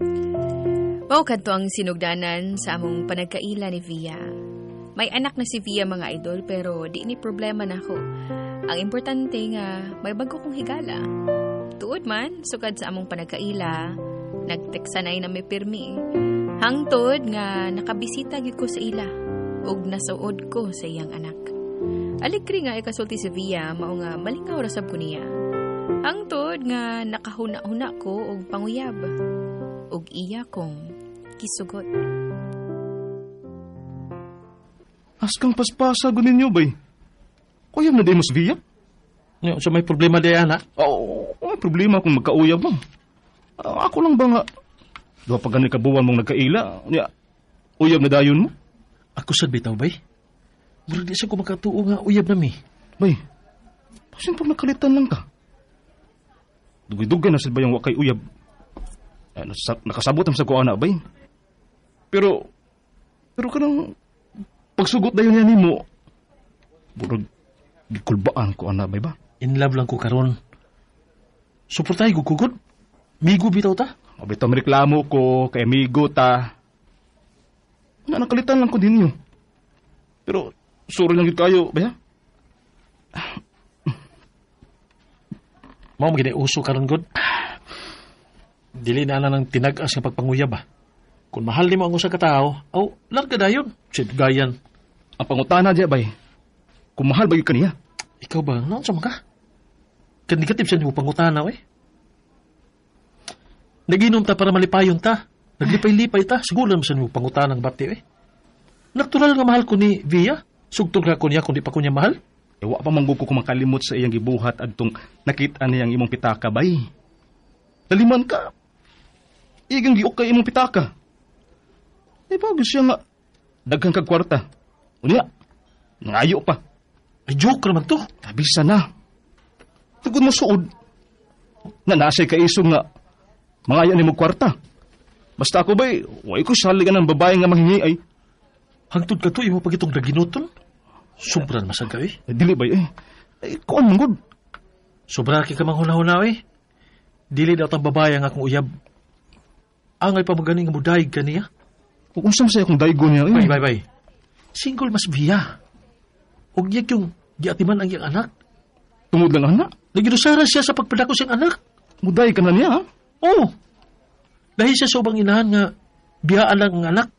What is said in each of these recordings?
Mao kadto ang sinugdanan sa among panagkaila ni Via. May anak na si Via mga idol pero di ni problema nako. Ang importante nga may bago kong higala. Tuod man sukad sa among panagkaila, nagteksanay na may pirmi. Hangtod nga nakabisita gyud ko sa ila ug nasuod ko sa iyang anak. Alikri nga ikasulti si Via mao nga malingaw ra sab ko niya. Hangtod nga nakahuna-huna ko og panguyab ug iya kong kisugot. Askang paspasa gunin niyo bay. Kuyab na di mas Via? So may problema di ana? Oo, may problema kung magkauyab mo. Ako lang ba nga? Doon pag ganit kabuwan mong nagkaila, uyab na dayon mo? Ako sad bitaw bay. Mura di sa ko makatuo nga uyab na mi. Bay, pasin pag nakalitan lang ka. Dugay-dugay na sad ba yung wakay uyab? Nakasabot ang sa ko ana bay. Pero kanang pagsugot dayon yan mo, burag gikulbaan ko ana bay ba? In love lang ko karon. Suportay ko kugod. Migo bitaw ta? O bitaw reklamo ko kay amigo ta. Nakalitan lang ko din niyo. Pero suro lang gid kayo, ba? Mao magid uso karon god. Dili na ng tinag-as nga pagpanguyab ba. Kung mahal nimo ang usa ka tawo, aw larga dayon. Gayan. Ang pangutana diya bay. Kung mahal ba gyud kaniya? Ikaw ba? Naon sa maka? Negative siya nimo pangutana we. Naginom ta para malipayon ta. Naglipay-lipay ta. Siguro naman siya nimo pangutana ng bati we. Natural nga mahal ko ni Via. Sugtog nga ko niya kung di pa ko niya mahal. Wa pa manggo ko makalimot sa iyang gibuhat adtong nakita niyang imong pitaka bay. Taliman ka. Igang giok kay imong pitaka. Bago siya nga daghang kag kwarta. Unya, nangayo pa. Ay, joke naman to. Kabisa na. Tugod mo suod. Nanasay ka iso nga mangayo ni mo kwarta. Basta ako ba'y, way ko saligan ng babae nga manghingi ay. Hangtod ka to, imo pag itong naginuton. Sobran masag ka eh. Dili ba kuan manggod. Sobra ki ka manghuna-huna eh. Dili daw tang babae nga akong uyab. Angay pa maganing nga mudayeg ka niya. Kung saan sa'yo kung daygo niya eh. Bay. Single mas Via. Huwag niya yung giatiman ang iyang anak. Tungod lang anak? Nagidusara siya sa pagpadako siyang anak. Muday ka na niya ha? Oo. Dahil siya sobang inahan nga biyaan lang ang anak.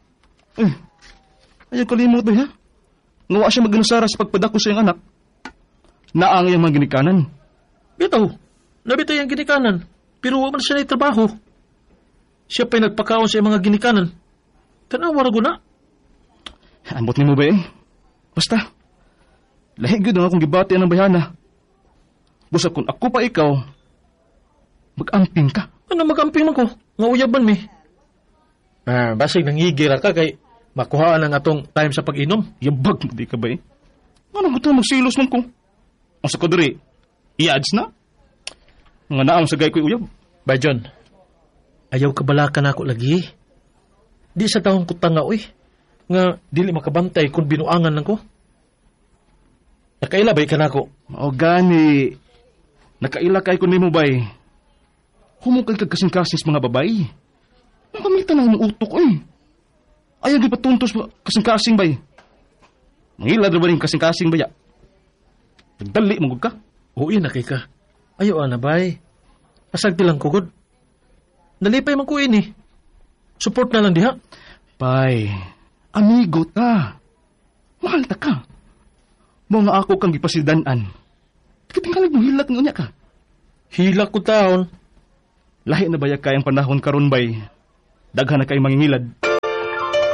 Ayaw kalimot ba ha? Ngawa siya magnusara sa pagpadako sa iyang anak. Naang iyang mga ginikanan. Bitaw. Nabitaw yung ginikanan. Pero huwag man siya na trabaho. Siya pa'y nagpakaon sa iyang mga ginikanan. Tanawa rago na. Ambot ni mo ba Basta. Lahig yun akong gibati ng bayana. Busa kung ako pa ikaw, mag-amping ka. Ano mag-amping ko? Nga uyaban mi. Basig nangigira ka kay makuhaan ang atong time sa pag-inom. Yabag mo di ka ba Ano gusto magsilos man ko? Ang sa kodiri, i-ads na? Mga naam sa gay ko'y uyab. Ba, John, ayaw kabala ka na ako lagi. Di sa taong kutanga, nga dili makabantay kung binuangan lang ko. Nakaila ba ka na ako? O gani, nakaila kay ko ni mo bay. Humukal kag kasing-kasing mga babae. Nakamitan na ng utok, Ayaw di patuntos kasing-kasing bay. Mangila na ba rin kasing-kasing baya? Nagdali mong ka? Oo, nakay ka. Ayaw na bay. Asagti lang kugod. Nalipay man ko Support na lang diha. Bay, amigo ta. Mahal ta ka. Mga ako kang gipasidanan. Katingkalag mo hilak nga ka. Hilak ko taon. Lahi na bayag kayang panahon karon bay. Daghan na kay mangingilad.